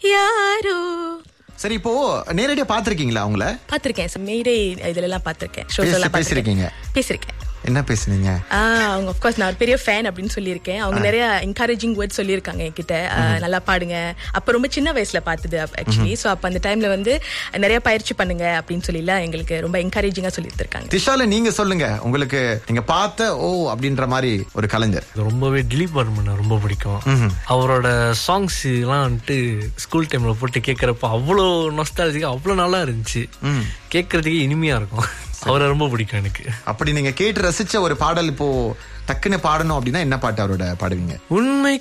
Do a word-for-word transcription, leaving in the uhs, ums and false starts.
யாரோ. சரி, இப்போ நேரடியா பாத்திருக்கீங்களா அவங்கள? பாத்திருக்கேன், மேடை இதுல எல்லாம் பாத்திருக்கேன், ஷோஸ் எல்லாம் பேசிருக்கீங்க? பேசிருக்கேன். என்ன பேசுனீங்க? அவங்க of course நான் ஒரு பெரிய ஃபேன் அப்படின்னு சொல்லியிருக்கேன். அவங்க நிறைய என்கரேஜிங் வேர்ட்ஸ் சொல்லியிருக்காங்க என்கிட்ட. நல்லா பாடுங்க. அப்ப ரொம்ப சின்ன வயசுல பார்த்தது ஆக்சுவலி. சோ அப்ப அந்த டைம்ல வந்து நிறைய பயிற்சி பண்ணுங்க அப்படின்னு சொல்லிலாம் எங்களுக்கு ரொம்ப என்கரேஜிங்கா சொல்லியிருக்காங்க. திஷால நீங்க சொல்லுங்க, உங்களுக்கு நீங்க பார்த்த ஓ அப்படின்ற மாதிரி ஒரு கலைஞர். ரொம்பவே திலீப் வர்மன் ரொம்ப பிடிக்கும். அவரோட சாங்ஸ் எல்லாம் வந்துட்டு ஸ்கூல் டைம்ல போட்டு கேட்கறப்ப அவ்வளோ நொஸ்டாலஜிக்கா அவ்வளோ நல்லா இருந்துச்சு. கேட்கறதுக்கே இனிமையா இருக்கும். அவரை ரொம்ப பிடிக்கும் எனக்கு. அப்படி நீங்க கேட்டு ரசிச்ச ஒரு பாடல் இப்போ டக்குன்னு பாடணும் அப்படின்னா என்ன பாட்டு அவரோட பாடுவீங்க? உண்மை